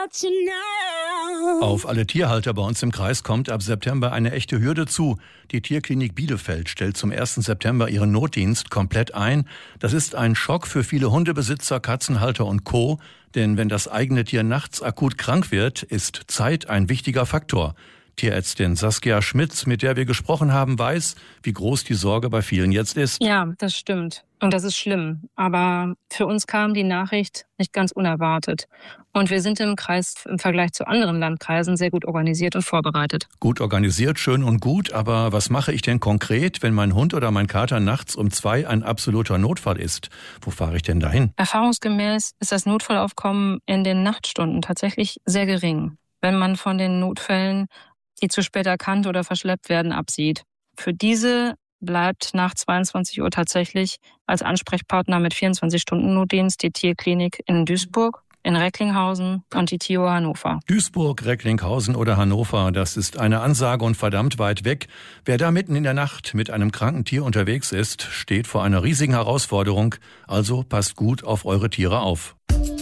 Auf alle Tierhalter bei uns im Kreis kommt ab September eine echte Hürde zu. Die Tierklinik Bielefeld stellt zum 1. September ihren Notdienst komplett ein. Das ist ein Schock für viele Hundebesitzer, Katzenhalter und Co. Denn wenn das eigene Tier nachts akut krank wird, ist Zeit ein wichtiger Faktor. Tierärztin Saskia Schmitz, mit der wir gesprochen haben, weiß, wie groß die Sorge bei vielen jetzt ist. Ja, das stimmt. Und das ist schlimm. Aber für uns kam die Nachricht nicht ganz unerwartet. Und wir sind im Kreis im Vergleich zu anderen Landkreisen sehr gut organisiert und vorbereitet. Gut organisiert, schön und gut. Aber was mache ich denn konkret, wenn mein Hund oder mein Kater nachts um 2 ein absoluter Notfall ist? Wo fahre ich denn dahin? Erfahrungsgemäß ist das Notfallaufkommen in den Nachtstunden tatsächlich sehr gering, wenn man von den Notfällen, die zu spät erkannt oder verschleppt werden, absieht. Für diese bleibt nach 22 Uhr tatsächlich als Ansprechpartner mit 24-Stunden-Notdienst die Tierklinik in Duisburg, in Recklinghausen und die TIO Hannover. Duisburg, Recklinghausen oder Hannover, das ist eine Ansage und verdammt weit weg. Wer da mitten in der Nacht mit einem kranken Tier unterwegs ist, steht vor einer riesigen Herausforderung. Also passt gut auf eure Tiere auf.